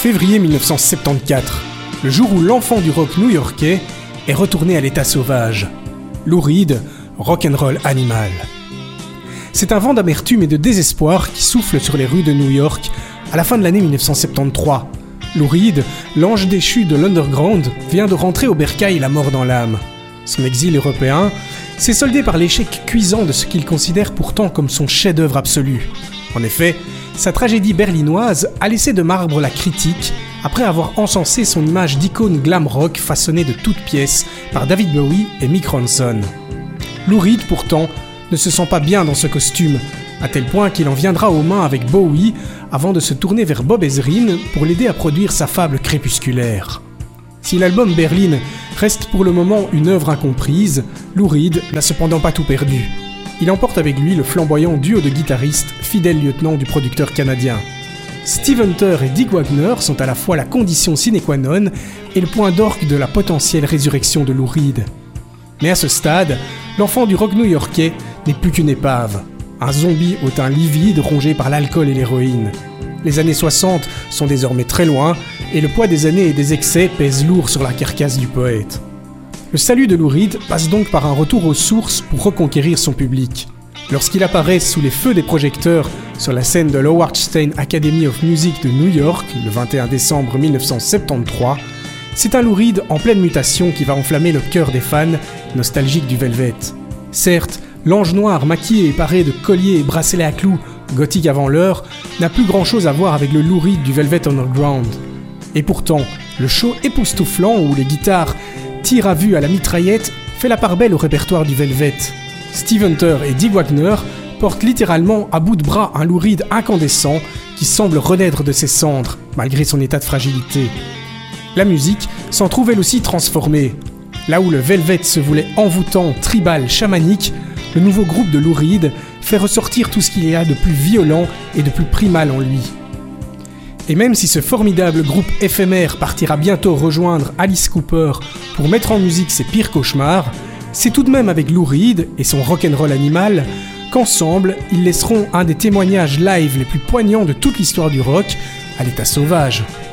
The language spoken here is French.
Février 1974, le jour où l'enfant du rock new-yorkais est retourné à l'état sauvage. Lou Reed, rock'n'roll animal. C'est un vent d'amertume et de désespoir qui souffle sur les rues de New York à la fin de l'année 1973. Lou Reed, l'ange déchu de l'underground, vient de rentrer au bercail la mort dans l'âme. Son exil européen s'est soldé par l'échec cuisant de ce qu'il considère pourtant comme son chef-d'œuvre absolu. En effet, sa tragédie berlinoise a laissé de marbre la critique après avoir encensé son image d'icône glam rock façonnée de toutes pièces par David Bowie et Mick Ronson. Lou Reed, pourtant, ne se sent pas bien dans ce costume, à tel point qu'il en viendra aux mains avec Bowie avant de se tourner vers Bob Ezrin pour l'aider à produire sa fable crépusculaire. Si l'album Berlin reste pour le moment une œuvre incomprise, Lou Reed n'a cependant pas tout perdu. Il emporte avec lui le flamboyant duo de guitaristes, fidèle lieutenant du producteur canadien. Steve Hunter et Dick Wagner sont à la fois la condition sine qua non et le point d'orgue de la potentielle résurrection de Lou Reed. Mais à ce stade, l'enfant du rock new-yorkais n'est plus qu'une épave. Un zombie au teint livide rongé par l'alcool et l'héroïne. Les années 60 sont désormais très loin et le poids des années et des excès pèse lourd sur la carcasse du poète. Le salut de Lou Reed passe donc par un retour aux sources pour reconquérir son public. Lorsqu'il apparaît sous les feux des projecteurs sur la scène de l'Howard Stein Academy of Music de New York le 21 décembre 1973, c'est un Lou Reed en pleine mutation qui va enflammer le cœur des fans nostalgiques du Velvet. Certes, l'ange noir maquillé et paré de colliers et bracelets à clous, gothique avant l'heure, n'a plus grand chose à voir avec le Lou Reed du Velvet Underground. Et pourtant, le show époustouflant où les guitares tirent à vue à la mitraillette fait la part belle au répertoire du Velvet. Steve Hunter et Dick Wagner portent littéralement à bout de bras un Lou Reed incandescent qui semble renaître de ses cendres, malgré son état de fragilité. La musique s'en trouve elle aussi transformée. Là où le Velvet se voulait envoûtant, tribal, chamanique, le nouveau groupe de Lou Reed fait ressortir tout ce qu'il y a de plus violent et de plus primal en lui. Et même si ce formidable groupe éphémère partira bientôt rejoindre Alice Cooper pour mettre en musique ses pires cauchemars, c'est tout de même avec Lou Reed et son rock'n'roll animal qu'ensemble, ils laisseront un des témoignages live les plus poignants de toute l'histoire du rock à l'état sauvage.